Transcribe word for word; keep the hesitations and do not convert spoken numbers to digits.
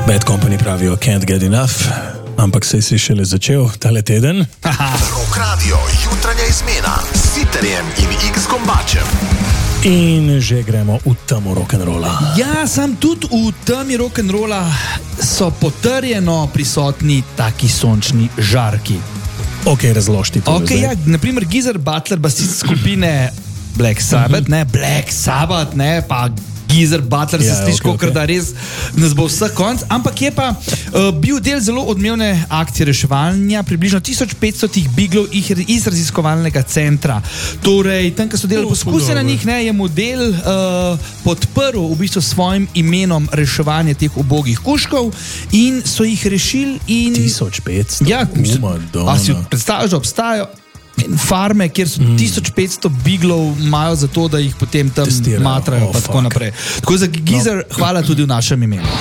Bad Company pravijo can't get enough, ampak se je šele začel tale teden. Rock Radio, jutranja izmena s Siterjem in X-Kombačem. In že gremo v temo rock'n'rolla. Ja, sam tudi v temi rock'n'rolla so potrjeno prisotni taki sončni žarki. Ok, razložiti to. Ok, ja, naprimer Geezer Butler, basist skupine Black Sabbath, ne, Black Sabbath, ne, pa Geezer Butler, Ja, se sliši, ok, okay, ok. da res nas bo vse konc, ampak je pa uh, bil del zelo odmevne akcije reševanja približno tisoč petsto biglov iz raziskovalnega centra. Torej, tam, ko so delali Oh, poskuse na dobro. njih, ne, je model uh, podprl v bistvu svojim imenom reševanje teh ubogih kužkov in so jih rešili in... tisoč petsto? Ja, mislim, Madonna. a si predstavljaš, da obstajajo farme, kjer so mm. tisoč petsto biglov imajo za to, da jih potem tam Testirajo. matrajo Oh, pa tako fuck. naprej. Tako za Geezer, no. Hvala tudi v našem imenu.